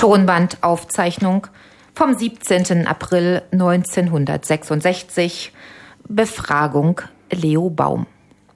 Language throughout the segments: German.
Tonbandaufzeichnung vom 17. April 1966. Befragung Leo Baum.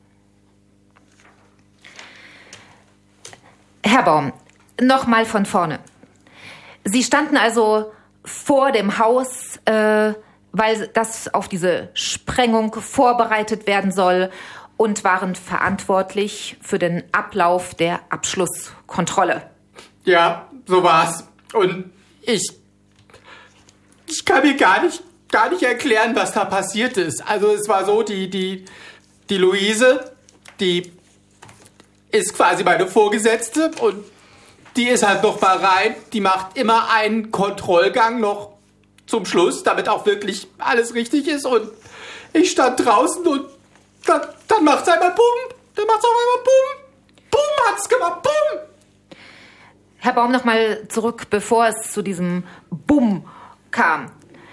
Herr Baum, nochmal von vorne. Sie standen also vor dem Haus, weil das auf diese Sprengung vorbereitet werden soll und waren verantwortlich für den Ablauf der Abschlusskontrolle. Ja, so war's. Und ich kann mir gar nicht erklären, was da passiert ist. Also es war so, die Luise, die ist quasi meine Vorgesetzte und die ist halt noch mal rein. Die macht immer einen Kontrollgang noch zum Schluss, damit auch wirklich alles richtig ist. Und ich stand draußen und dann macht's einmal Bumm. Dann macht's auf einmal Bumm. Bumm hat's gemacht, Bumm. Herr Baum, nochmal zurück, bevor es zu diesem Bumm kam.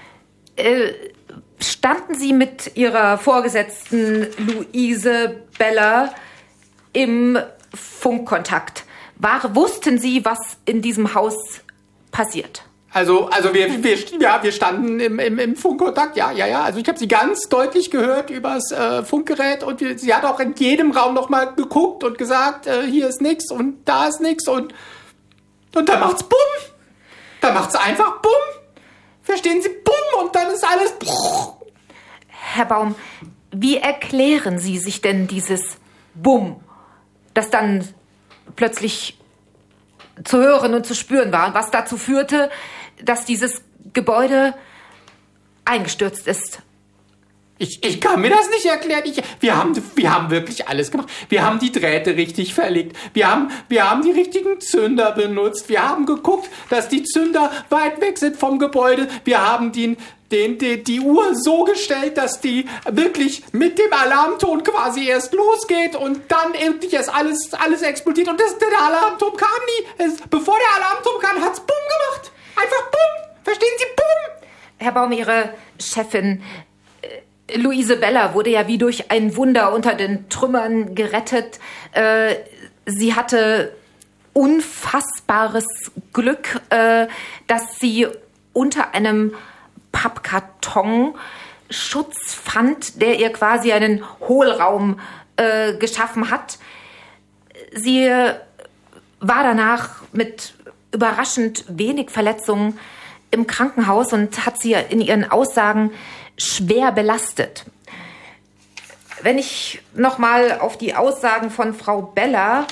Standen Sie mit Ihrer Vorgesetzten Luise Beller im Funkkontakt? Wussten Sie, was in diesem Haus passiert? Also wir standen im Funkkontakt, ja. Also ich habe sie ganz deutlich gehört übers Funkgerät und sie hat auch in jedem Raum noch mal geguckt und gesagt, hier ist nix und da ist nix und dann macht's Bumm. Dann macht's einfach Bumm. Verstehen Sie, Bumm und dann ist alles Bumm. Herr Baum, wie erklären Sie sich denn dieses Bumm, das dann plötzlich zu hören und zu spüren war und was dazu führte, dass dieses Gebäude eingestürzt ist? Ich kann mir das nicht erklären. Wir haben wirklich alles gemacht. Wir haben die Drähte richtig verlegt. Wir haben die richtigen Zünder benutzt. Wir haben geguckt, dass die Zünder weit weg sind vom Gebäude. Wir haben die Uhr so gestellt, dass die wirklich mit dem Alarmton quasi erst losgeht und dann endlich erst alles explodiert. Und der Alarmton kam nie. Bevor der Alarmton kam, hat's Bumm gemacht. Einfach Bumm. Verstehen Sie, Bumm. Herr Baum, Ihre Chefin Luise Beller wurde ja wie durch ein Wunder unter den Trümmern gerettet. Sie hatte unfassbares Glück, dass sie unter einem Pappkarton Schutz fand, der ihr quasi einen Hohlraum geschaffen hat. Sie war danach mit überraschend wenig Verletzungen im Krankenhaus und hat sie in ihren Aussagen schwer belastet. Wenn ich nochmal auf die Aussagen von Frau Beller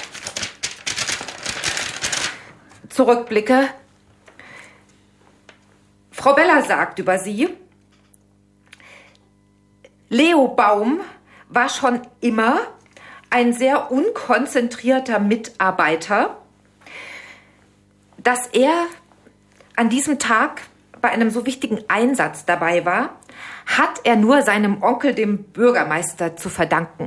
zurückblicke. Frau Beller sagt über sie: Leo Baum war schon immer ein sehr unkonzentrierter Mitarbeiter. Dass er an diesem Tag bei einem so wichtigen Einsatz dabei war, hat er nur seinem Onkel, dem Bürgermeister, zu verdanken.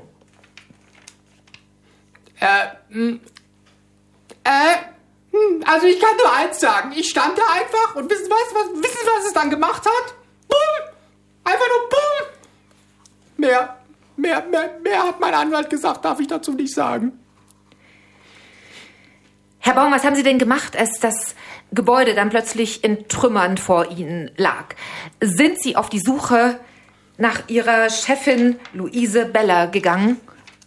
Also ich kann nur eins sagen. Ich stand da einfach und wissen Sie, was es dann gemacht hat? Bumm! Einfach nur Bumm! Mehr hat mein Anwalt gesagt, darf ich dazu nicht sagen. Herr Baum, was haben Sie denn gemacht, als das Gebäude dann plötzlich in Trümmern vor Ihnen lag? Sind Sie auf die Suche nach Ihrer Chefin Luise Beller gegangen?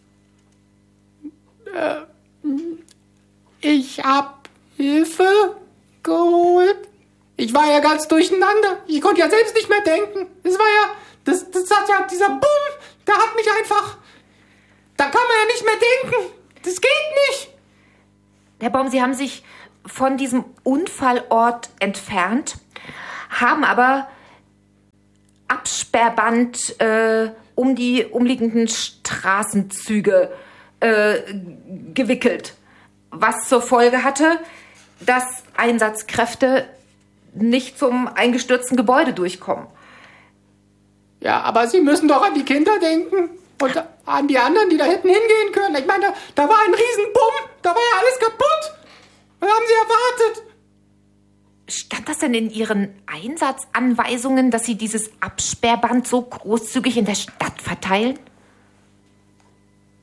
Ich hab Hilfe geholt. Ich war ja ganz durcheinander. Ich konnte ja selbst nicht mehr denken. Das hat ja dieser Bumm, der hat mich einfach... Da kann man ja nicht mehr denken. Das geht nicht. Herr Baum, Sie haben sich von diesem Unfallort entfernt, haben aber Absperrband um die umliegenden Straßenzüge gewickelt, was zur Folge hatte, dass Einsatzkräfte nicht zum eingestürzten Gebäude durchkommen. Ja, aber Sie müssen doch an die Kinder denken und an die anderen, die da hätten hingehen können. Ich meine, da war ein Riesenbumm, da war ja alles kaputt. Was haben Sie erwartet? Stand das denn in Ihren Einsatzanweisungen, dass Sie dieses Absperrband so großzügig in der Stadt verteilen?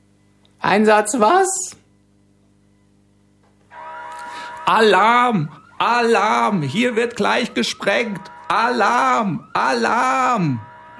Einsatz was? Alarm! Alarm! Hier wird gleich gesprengt! Alarm! Alarm!